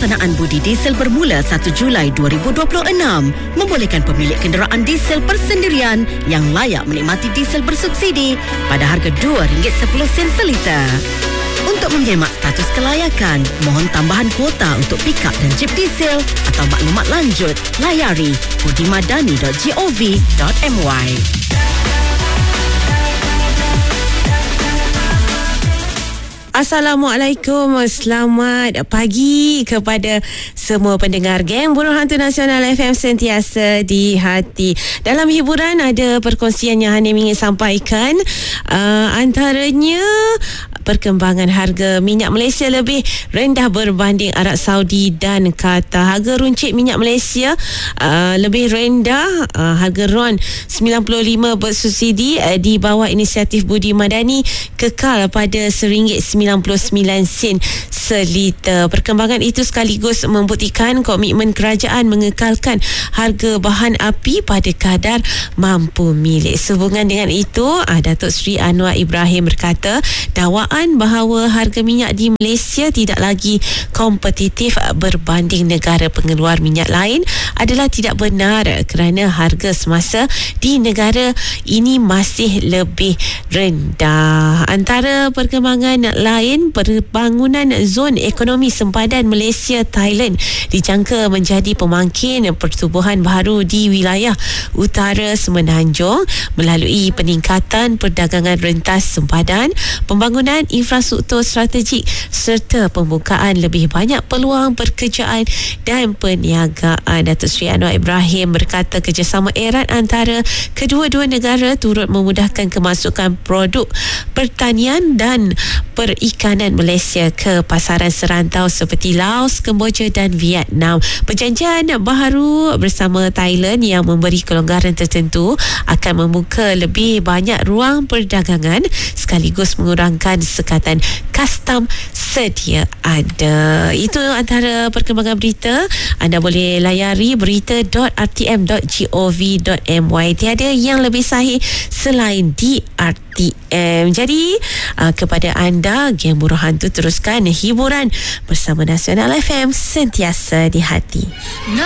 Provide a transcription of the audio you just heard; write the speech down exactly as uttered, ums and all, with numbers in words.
pelaksanaan budi diesel bermula satu Julai dua ribu dua puluh enam membolehkan pemilik kenderaan diesel persendirian yang layak menikmati diesel bersubsidi pada harga dua ringgit sepuluh sen seliter. Untuk menghemat status kelayakan, mohon tambahan kuota untuk pickup dan jeep diesel atau maklumat lanjut, layari budimadani dot gov dot my. Assalamualaikum, selamat pagi kepada semua pendengar Geng Buruh Hantu Nasional F M sentiasa di hati. Dalam hiburan ada perkongsian yang Hanim ingin sampaikan, uh, antaranya perkembangan harga minyak Malaysia lebih rendah berbanding Arab Saudi dan Qatar. Harga runcit minyak Malaysia uh, lebih rendah, uh, harga R O N sembilan puluh lima bersubsidi uh, di bawah inisiatif Budi Madani kekal pada seringgit sembilan puluh sembilan sen seliter. Perkembangan itu sekaligus membuktikan komitmen kerajaan mengekalkan harga bahan api pada kadar mampu milik. Sehubungan dengan itu, uh, Datuk Seri Anwar Ibrahim berkata, dakwaan bahawa harga minyak di Malaysia tidak lagi kompetitif berbanding negara pengeluar minyak lain adalah tidak benar kerana harga semasa di negara ini masih lebih rendah. Antara perkembangan lain, pembangunan zon ekonomi sempadan Malaysia Thailand dijangka menjadi pemangkin pertubuhan baru di wilayah utara Semenanjung melalui peningkatan perdagangan rentas sempadan, pembangunan infrastruktur strategik serta pembukaan lebih banyak peluang pekerjaan dan perniagaan. Datuk Seri Anwar Ibrahim berkata kerjasama erat antara kedua-dua negara turut memudahkan kemasukan produk pertanian dan perikanan Malaysia ke pasaran serantau seperti Laos, Kemboja dan Vietnam. Perjanjian baharu bersama Thailand yang memberi kelonggaran tertentu akan membuka lebih banyak ruang perdagangan sekaligus mengurangkan sekatan custom sedia ada. Itu antara perkembangan berita. Anda boleh layari berita dot r t m dot gov dot my. Tiada yang lebih sahih selain di R T M. Jadi uh, kepada anda Geng Buruh Hantu, teruskan hiburan bersama Nasional F M sentiasa di hati.